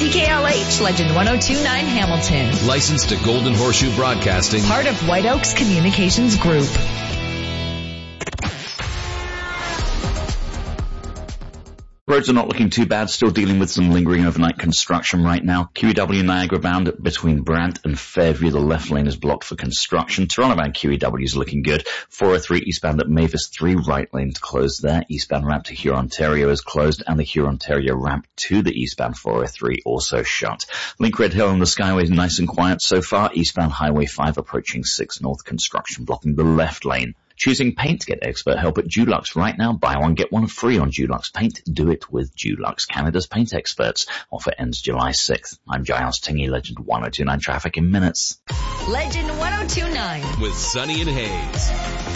KLH, Legend 1029 Hamilton. Licensed to Golden Horseshoe Broadcasting. Part of White Oaks Communications Group. Roads are not looking too bad, still dealing with some lingering overnight construction right now. QEW Niagara bound between Brant and Fairview, the left lane is blocked for construction. Toronto bound QEW is looking good. 403 eastbound at Mavis, 3 right lanes closed there. Eastbound ramp to Hurontario is closed, and the Hurontario ramp to the eastbound 403 also shut. Link Red Hill and the Skyway is nice and quiet so far. Eastbound Highway 5 approaching 6 North, construction blocking the left lane. Choosing paint, get expert help at Dulux right now. Buy one, get one free on Dulux Paint. Do it with Dulux, Canada's paint experts. Offer ends July 6th. I'm Giles Tingy, Legend 1029 traffic in minutes. Legend 1029. With Sunny and Hayes.